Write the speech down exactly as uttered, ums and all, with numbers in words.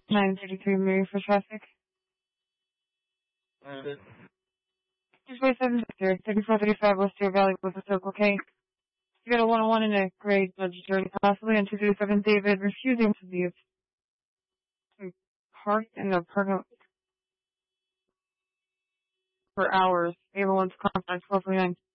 nine thirty-three Mary for traffic. That's it. two forty-seven Victor, thirty-four thirty-five West Deer Valley with a Circle K. You got a one oh one in a gray Dodge Journey, possibly on two thirty-seven David, refusing to leave. Parked in the parking for hours. Able to contact twelve forty-nine.